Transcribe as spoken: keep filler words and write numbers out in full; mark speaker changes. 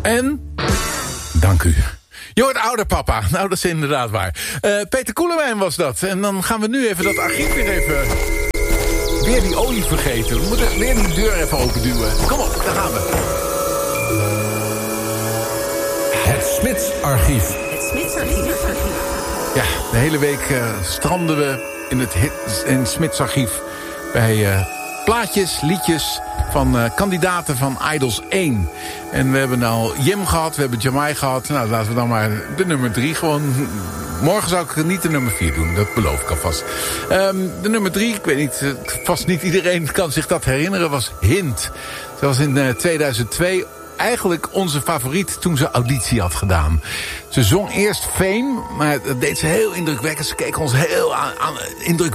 Speaker 1: En? Dank u. Je hoort ouder papa. Nou, dat is inderdaad waar. Uh, Peter Koelewijn was dat. En dan gaan we nu even dat archief weer even... Weer die olie vergeten. We moeten weer die deur even openduwen. Kom op, daar gaan we.
Speaker 2: Het Smitsarchief.
Speaker 3: Het Smitsarchief.
Speaker 1: Ja, de hele week uh, stranden we in het, in het Smitsarchief bij uh, plaatjes, liedjes van uh, kandidaten van Idols één. En we hebben nou Jim gehad, we hebben Jamai gehad. Nou, laten we dan maar de nummer drie gewoon... Morgen zou ik niet de nummer vier doen, dat beloof ik alvast. Um, de nummer drie, ik weet niet, uh, vast niet iedereen kan zich dat herinneren, was Hint. Ze was in uh, tweeduizend twee... eigenlijk onze favoriet toen ze auditie had gedaan. Ze zong eerst Fame, maar dat deed ze heel indrukwekkend. Ze keek ons heel aan, aan indrukwekkend.